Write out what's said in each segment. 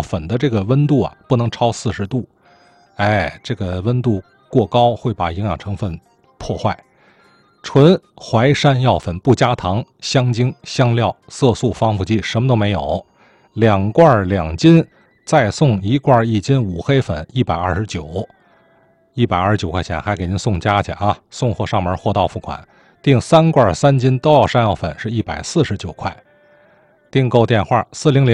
粉的这个温度啊，不能超40度。这个温度过高会把营养成分破坏。纯淮山药粉，不加糖、香精、香料、色素、防腐剂，什么都没有。2罐2斤，再送1罐1斤五黑粉，129块钱，还给您送家去啊！送货上门，货到付款。订3罐3斤都要山药粉是149块。订购电话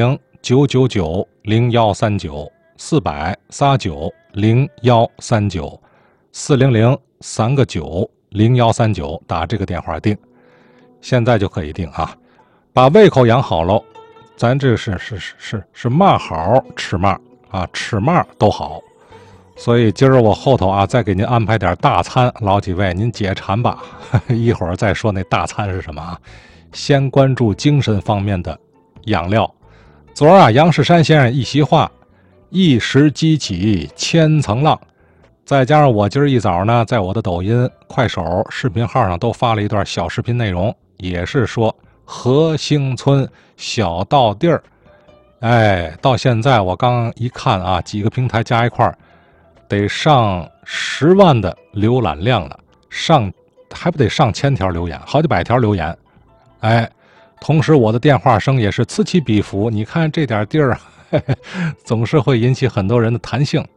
400-999-0139，400-39-0139，400-3个9-0139，打这个电话订，现在就可以订啊！把胃口养好喽，咱这是嘛好吃嘛啊，吃嘛都好。所以今儿我后头啊，再给您安排点大餐，老几位您解馋吧。一会儿再说那大餐是什么啊？先关注精神方面的养料。昨儿啊，杨世山先生一席话，一石激起千层浪。再加上我今儿一早呢，在我的抖音、快手视频号上都发了一段小视频内容，也是说和兴村小道地儿。到现在我刚一看啊，几个平台加一块儿，得上10万的浏览量了，还不得上1000条留言，好几百条留言。同时我的电话声也是此起彼伏，你看这点地儿总是会引起很多人的弹性。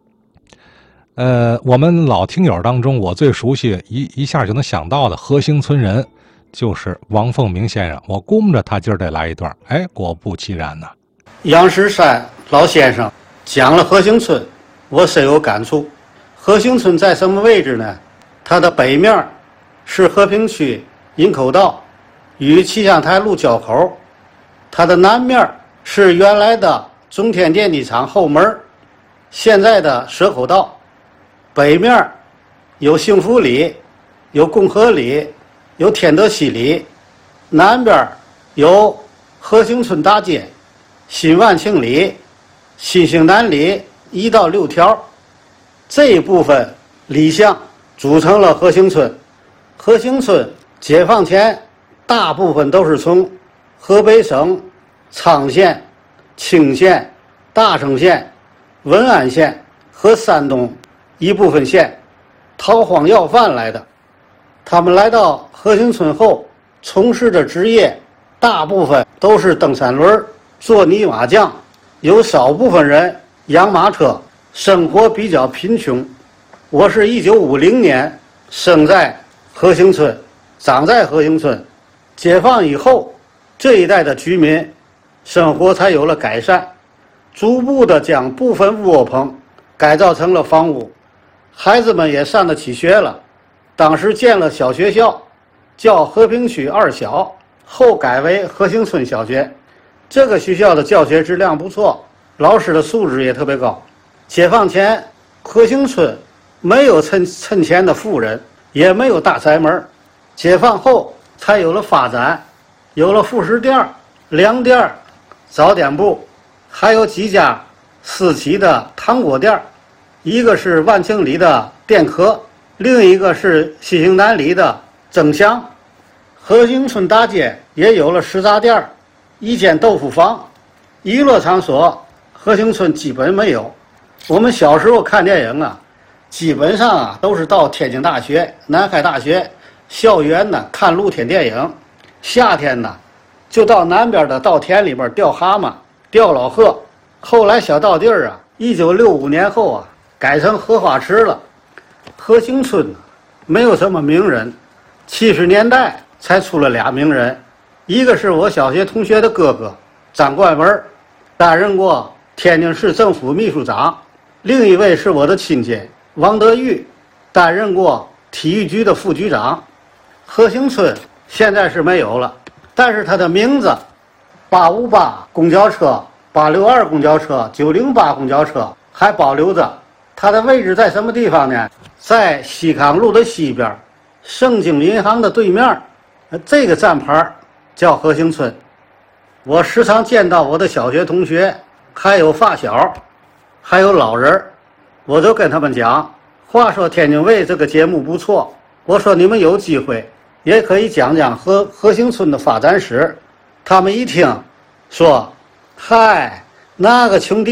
我们老听友当中，我最熟悉一下就能想到的和兴村人就是王凤鸣先生，我估摸着他今儿得来一段。果不其然呢， 杨世山老先生讲了和兴村，我深有感触。和兴村在什么位置呢？它的北面是和平区营口道与气象台路交口，它的南面是原来的中天电机厂后门，现在的蛇口道。北面有幸福里，有共和里，有天德西里，南边有和兴村大街、新万庆里、新兴南里1到6条，这一部分里巷组成了和兴村。和兴村解放前大部分都是从河北省昌县、清县、大城县、文安县和山东一部分县逃荒要饭来的。他们来到和兴村后，从事的职业大部分都是蹬三轮、做泥瓦匠，有少部分人养马车，生活比较贫穷。我是1950年生在和兴村，长在和兴村。解放以后，这一代的居民生活才有了改善，逐步的将部分窝棚改造成了房屋，孩子们也上得起学了。当时建了小学校，叫和平区2小，后改为和兴村小学。这个学校的教学质量不错，老师的素质也特别高。解放前，和兴村没有趁钱的富人，也没有大宅门。解放后才有了发展，有了副食店、粮店、早点部，还有几家私企的糖果店，一个是万庆里的店壳，另一个是西兴南里的增祥。和兴村大街也有了食杂店、一间豆腐坊，娱乐场所和兴村基本没有。我们小时候看电影啊，基本上啊都是到天津大学、南开大学校园呢看露天电影，夏天呢就到南边的稻田里边钓蛤蟆、钓老鹤。后来小道地儿啊，1965年后啊改成荷花池了。和兴村没有什么名人，70年代才出了俩名人，一个是我小学同学的哥哥张冠文，担任过天津市政府秘书长；另一位是我的亲戚王德玉，担任过体育局的副局长。和兴村现在是没有了，但是他的名字858公交车、862公交车、908公交车还保留着。它的位置在什么地方呢？在西康路的西边，盛京银行的对面，这个站牌叫和兴村。我时常见到我的小学同学，还有发小，还有老人，我都跟他们讲，话说天津卫这个节目不错，我说你们有机会也可以讲讲和兴村的发展史。他们一听说，嗨，那个穷地